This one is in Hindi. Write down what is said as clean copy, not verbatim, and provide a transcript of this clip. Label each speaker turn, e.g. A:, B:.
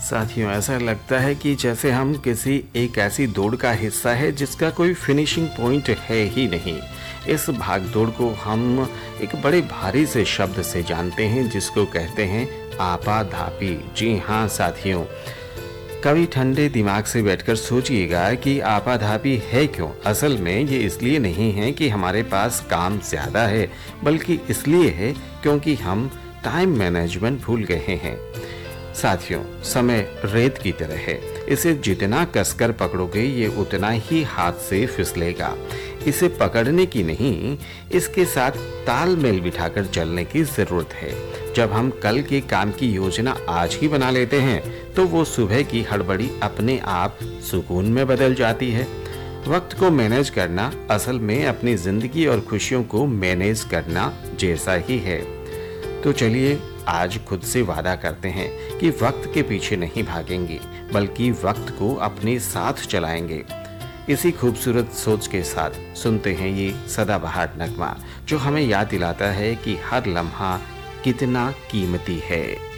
A: साथियों, ऐसा लगता है कि जैसे हम किसी एक ऐसी दौड़ का हिस्सा है जिसका कोई फिनिशिंग पॉइंट है ही नहीं। इस भागदौड़ को हम एक बड़े भारी से शब्द से जानते हैं जिसको कहते हैं आपाधापी। जी हाँ साथियों, कभी ठंडे दिमाग से बैठकर सोचिएगा कि आपाधापी है क्यों। असल में ये इसलिए नहीं है कि हमारे पास काम ज़्यादा है, बल्कि इसलिए है क्योंकि हम टाइम मैनेजमेंट भूल गए हैं। साथियों, समय रेत की तरह है, इसे जितना कसकर पकड़ोगे ये उतना ही हाथ से फिसलेगा। इसे पकड़ने की नहीं, इसके साथ तालमेल बिठाकर चलने की जरूरत है। जब हम कल के काम की योजना आज ही बना लेते हैं तो वो सुबह की हड़बड़ी अपने आप सुकून में बदल जाती है। वक्त को मैनेज करना असल में अपनी जिंदगी और खुशियों को मैनेज करना जैसा ही है। तो चलिए आज खुद से वादा करते हैं कि वक्त के पीछे नहीं भागेंगे, बल्कि वक्त को अपने साथ चलाएंगे। इसी खूबसूरत सोच के साथ सुनते हैं ये सदाबहार नगमा, जो हमें याद दिलाता है कि हर लम्हा कितना कीमती है।